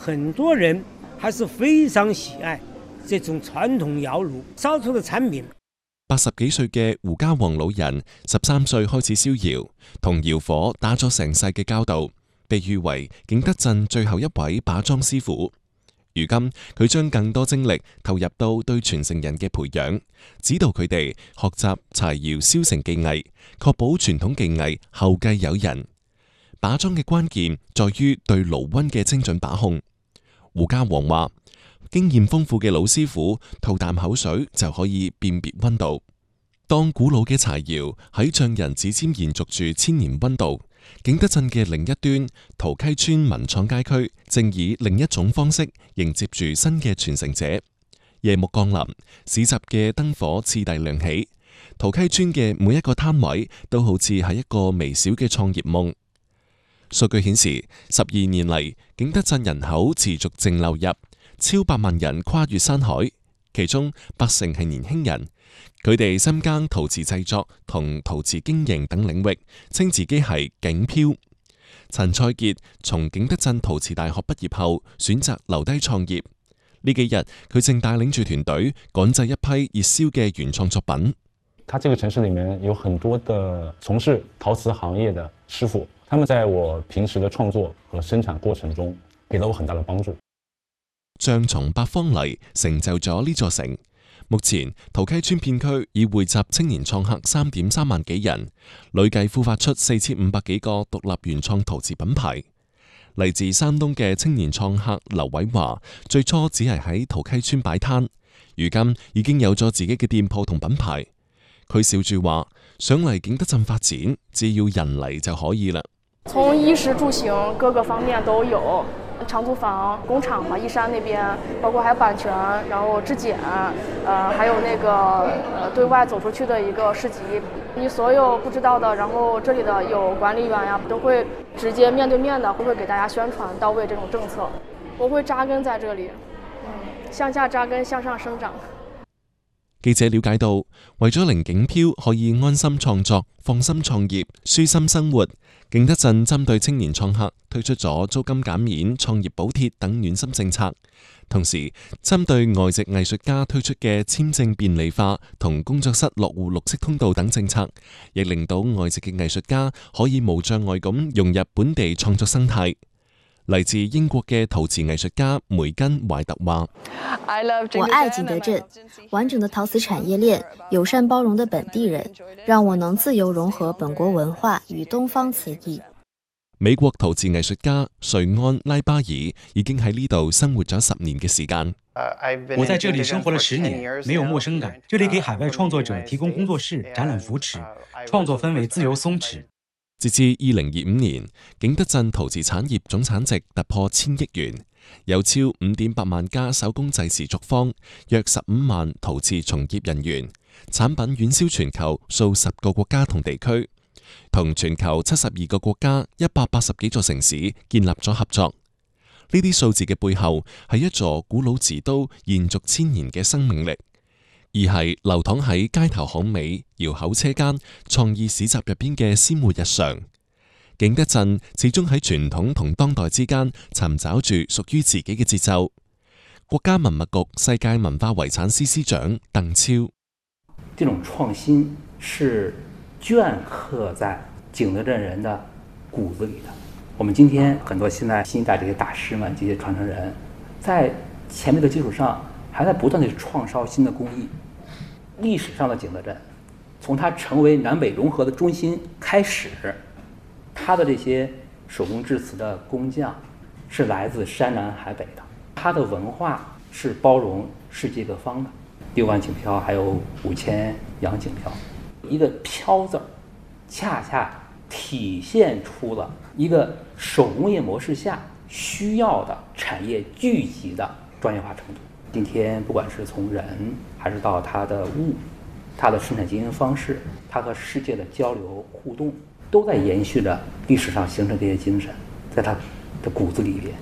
很多人还是非常喜愛這種傳統窯爐燒出嘅產品。 80幾歲嘅胡家旺老人13歲開始燒窯，同窯火打咗成世嘅交道，被譽為景德鎮最後一位把莊師傅。如今佢將更多精力投入到對傳承人嘅培養，指導佢哋學習柴窯燒成技藝，確保傳統技藝後繼有人。把莊嘅關鍵在於對爐溫嘅精準把控。胡家旺話：經驗豐富嘅老師傅吐啖口水就可以辨別溫度。當古老嘅柴窯喺匠人指尖延續住千年溫度，景德鎮嘅另一端桃溪村文創街區正以另一種方式迎接住新嘅傳承者。夜幕降臨，市集嘅燈火次第亮起，桃溪村嘅每一個攤位都好似係一個微小嘅創業夢。數據顯示，12年嚟，景德鎮人口持續淨流入，超8萬人跨越山海，其中80%係年輕人。佢哋深耕陶瓷製作同陶瓷經營等領域，稱自己係景漂。陳賽傑從景德鎮陶瓷大學畢業後，選擇留低創業。呢幾日，佢正帶領住團隊趕製一批熱銷嘅原創作品。 他這個城市裏面有很多的從事陶瓷行業的師傅，他們在我平時的創作和生產過程中，給了我很大的幫助。 匠從八方嚟，成就咗呢座城。目前桃溪村片區已匯集青年創客3.3萬幾人，累計孵化出4500幾個獨立原創陶瓷品牌。嚟自山東嘅青年創客劉偉華，最初只係喺桃溪村擺攤，如今已經有咗自己嘅店鋪同品牌。佢笑住話：想嚟景德鎮發展，只要人嚟就可以啦。 從衣食住行各個方面都有。長租房、工廠嘛，義山那邊，包括還有版權，然後質檢，還有那個對外走出去的一個市集，你所有不知道的，然後這裡的有管理員呀，都會直接面對面的，會給大家宣傳到位這種政策。我會扎根在這裡，向下扎根，向上生長。 記者了解到，為咗令景漂可以安心創作、放心創業、舒心生活，景德鎮針對青年創客推出咗租金減免、創業補貼等暖心政策，同時針對外籍藝術家推出嘅簽證便利化同工作室落戶綠色通道等政策，亦令到外籍嘅藝術家可以無障礙咁融入本地創作生態。嚟自英國嘅陶瓷藝術家梅根懷特話： 我愛景德鎮，完整的陶瓷產業鏈，友善包容的本地人，讓我能自由融合本國文化與東方瓷藝。 美國陶瓷藝術家瑞安拉巴爾已經喺呢度生活咗10年嘅時間。 我在這裡生活了10年，沒有陌生感。這裡給海外創作者提供工作室、展覽扶持，創作氛圍自由鬆弛。 截至2025年，景德鎮陶瓷產業總產值突破1000億元，有超5.8萬家手工製瓷作坊，約15萬陶瓷從業人員，產品遠銷全球數10個國家同地區，同全球72個國家180幾座城市建立咗合作。呢啲數字嘅背後係一座古老瓷都延續1000年嘅生命力，而係流淌喺街頭巷尾、窯口車間、創意市集入邊嘅鮮活日常。景德鎮始終喺傳統同當代之間尋找住屬於自己嘅節奏。國家文物局世界文化遺產司司長鄧超： 這種創新是鐫刻在景德鎮人的骨子裡的。我們今天很多現在新一代這些大師們、這些傳承人，在前面的基礎上，還在不斷地創燒新的工藝。歷史上的景德鎮，從它成為南北融合的中心開始，它的這些手工製瓷的工匠是來自山南海北的，它的文化是包容世界各方的。6萬景漂，還有5000洋景漂，一個漂字，恰恰體現出了一個手工業模式下需要的產業聚集的專業化程度。今天不管是從人，還是到它的物，它的生產經營方式，它和世界的交流互動，都在延續着歷史上形成這些精神，在它的骨子裡邊。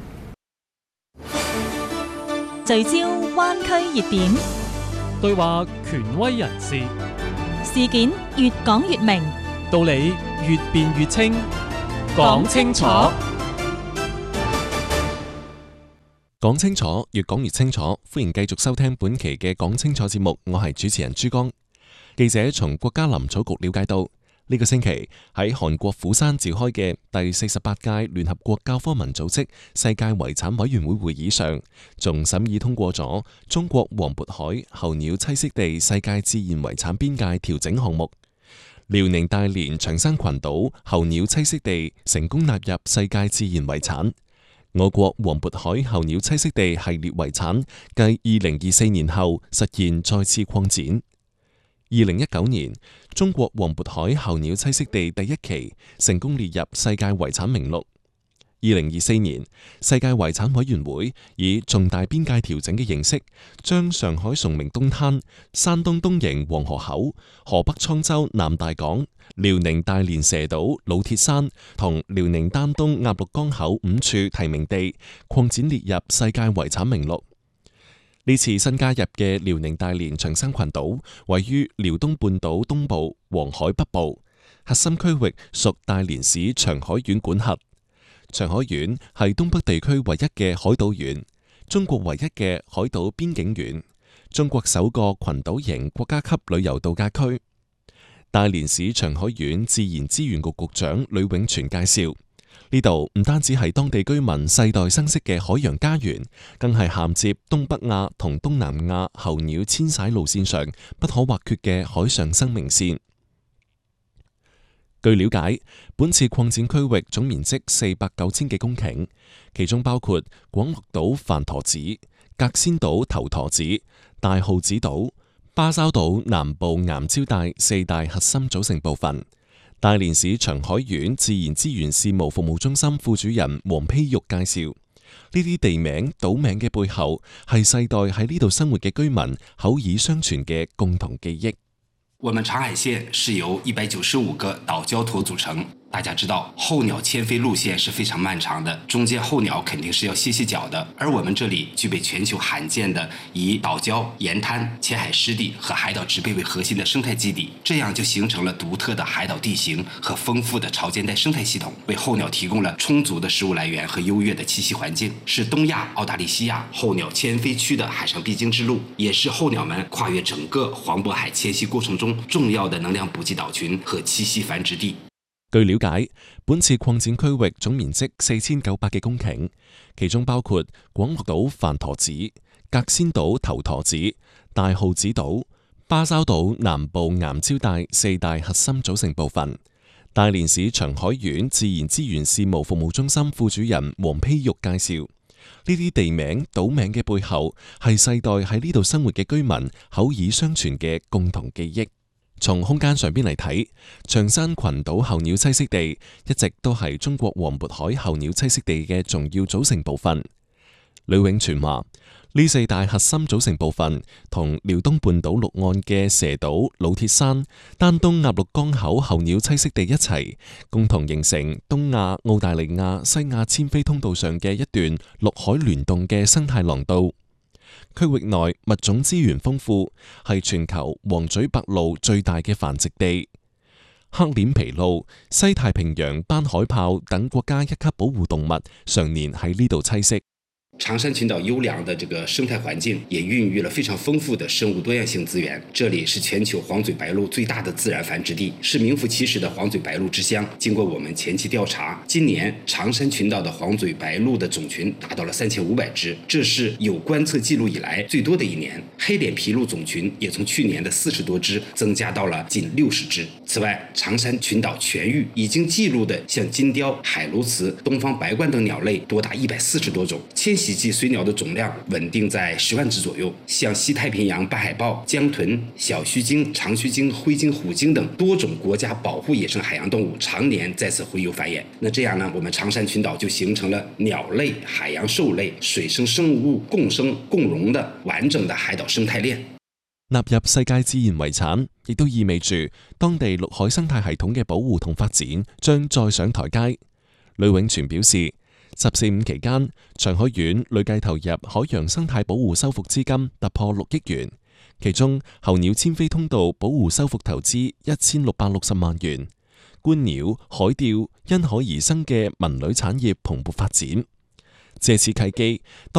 聚焦灣區熱點， 對話權威人士， 事件越講越明， 道理越辯越清，講清楚。 講清楚，越講越清楚。歡迎繼續收聽本期嘅講清楚節目，我係主持人珠江。記者從國家林草局了解到，呢個星期喺韓國釜山召開嘅第48屆聯合國教科文組織世界遺產委員會會議上，仲審議通過咗中國黃渤海候鳥棲息地世界自然遺產邊界調整項目。遼寧大連長山群島候鳥棲息地成功納入世界自然遺產。我國黃渤海候鳥棲息地系列遺產繼2024年後實現再次擴展。2019年，中國黃渤海候鳥棲息地第一期成功列入世界遺產名錄。2024年，世界遺產委員會以重大邊界調整嘅形式，將上海崇明東灘、山東東營黃河口、河北滄州南大港、遼寧大連蛇島老鐵山同遼寧丹東鴨綠江口5處提名地擴展列入世界遺產名錄。呢次新加入嘅遼寧大連長山群島位於遼東半島東部、黃海北部，核心區域屬大連市長海縣管轄。長海縣係東北地區唯一嘅海島縣，中國唯一嘅海島邊境縣，中國首個群島型國家級旅遊度假區。大連市長海縣自然資源局局長呂永全介紹，呢度唔單止係當地居民世代生息嘅海洋家園，更係銜接東北亞同東南亞候鳥遷徙路線上不可或缺嘅海上生命線。據了解，本次擴展區域總面積400-9千幾公頃，其中包括廣綠島帆陀子、隔仙島頭陀子、大號子島、巴厘島南部岩礁帶4大核心組成部分。大連市長海縣自然資源事務服務中心副主任黃丕玉介紹，呢啲地名、島名嘅背後係世代喺呢度生活嘅居民口耳相傳嘅共同記憶。 我們長海縣是由195個島礁頭組成。大家知道，候鳥遷飛路線是非常漫長的，中間候鳥肯定是要歇腳的。而我們這裡具備全球罕見的以島礁、鹽灘、淺海濕地和海島植被為核心的生態基地，這樣就形成了獨特的海島地形和豐富的潮間帶生態系統，為候鳥提供了充足的食物來源和優越的棲息環境，是東亞、澳大利西亞候鳥遷飛區的海上必經之路，也是候鳥們跨越整個黃渤海遷徙過程中重要的能量補給島群和棲息繁殖地。 據了解，本次擴展區域總面積4900幾公頃，其中包括廣綠島帆陀子、隔仙島頭陀子、大號子島、巴厘島南部岩礁帶4大核心組成部分。大連市長海縣自然資源事務服務中心副主任黃丕玉介紹，呢啲地名、島名嘅背後係世代喺呢度生活嘅居民口耳相傳嘅共同記憶。從空間上邊嚟睇，長山群島候鳥棲息地一直都係中國黃渤海候鳥棲息地嘅重要組成部分。呂永全話：呢4大核心組成部分同遼東半島陸岸嘅蛇島、老鐵山、丹東鴨綠江口候鳥棲息地一齊，共同形成東亞、澳大利亞、西亞遷飛通道上嘅一段陸海聯動嘅生態廊道。區域內物種資源豐富，係全球黃嘴白鷺最大嘅繁殖地。黑臉琵鷺、西太平洋斑海豹等國家一級保護動物常年喺呢度棲息。 長山群島優良的這個生態環境也孕育了非常豐富的生物多樣性資源。這裡是全球黃嘴白鷺最大的自然繁殖地，是名副其實的黃嘴白鷺之鄉。經過我們前期調查，今年長山群島的黃嘴白鷺的總群達到了3500隻，這是有觀測記錄以來最多的一年。黑臉琵鷺總群也從去年的40多隻增加到了近60隻。此外，長山群島全域已經記錄的像金雕、海鸬鹚、東方白冠等鳥類多達140多種，遷徙季水鳥的總量穩定在10萬隻左右。像西太平洋斑海豹、江豚、小須鯨、長須鯨、灰鯨、虎鯨等多種國家保護野生海洋動物常年在此洄游繁衍。那這樣呢，我們長山群島就形成了鳥類、海洋獸類、水生生物共生共榮的完整的海島生態鏈。 納入世界自然遺產，亦都意味住當地陸海生態系統嘅保護同發展將再上台階。呂永全表示，14.5期間，長海縣累計投入海洋生態保護修復資金突破6億元，其中候鳥遷飛通道保護修復投資1660萬元，觀鳥、海釣因海而生嘅文旅產業蓬勃發展。借此契機，